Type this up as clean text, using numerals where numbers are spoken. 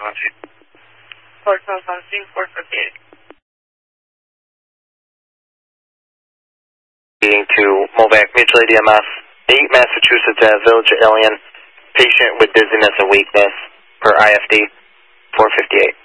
458. Meeting to Movac Mutual ADMS, 8 Massachusetts Ave, Village of Ilion, patient with dizziness and weakness per IFD 458.